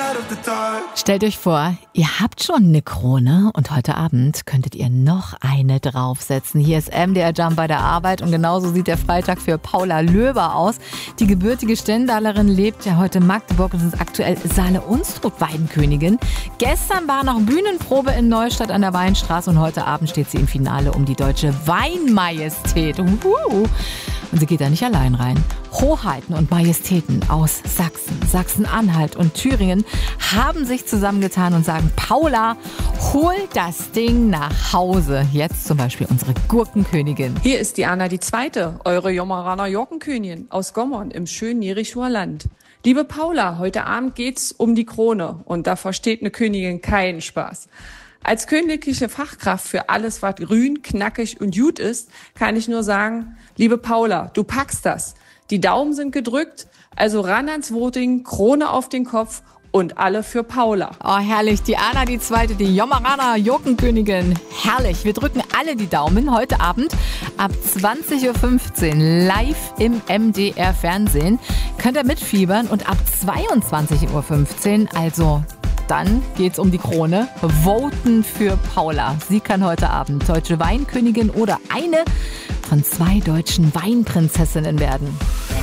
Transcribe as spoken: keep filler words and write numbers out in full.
Stellt euch vor, ihr habt schon eine Krone und heute Abend könntet ihr noch eine draufsetzen. Hier ist M D R Jump bei der Arbeit und genauso sieht der Freitag für Paula Löber aus. Die gebürtige Stendalerin lebt ja heute in Magdeburg und ist aktuell Saale-Unstrut-Weidenkönigin. Gestern war noch Bühnenprobe in Neustadt an der Weinstraße und heute Abend steht sie im Finale um die deutsche Weinmajestät. Uhu. Und sie geht da nicht allein rein. Hoheiten und Majestäten aus Sachsen, Sachsen-Anhalt und Thüringen haben sich zusammengetan und sagen, Paula, hol das Ding nach Hause. Jetzt zum Beispiel unsere Gurkenkönigin. Hier ist die Anna die Zweite, eure Jomaraner Gurkenkönigin aus Gommern im schönen Jerichoer Land. Liebe Paula, heute Abend geht's um die Krone und da versteht eine Königin keinen Spaß. Als königliche Fachkraft für alles, was grün, knackig und gut ist, kann ich nur sagen, liebe Paula, du packst das. Die Daumen sind gedrückt, also ran ans Voting, Krone auf den Kopf und alle für Paula. Oh, herrlich. Die Anna die Zweite, die Jomaraner Gurkenkönigin. Herrlich. Wir drücken alle die Daumen heute Abend ab zwanzig Uhr fünfzehn live im M D R Fernsehen. Könnt ihr mitfiebern und ab zweiundzwanzig Uhr fünfzehn, also dann geht's um die Krone. Voten für Paula. Sie kann heute Abend deutsche Weinkönigin oder eine von zwei deutschen Weinprinzessinnen werden.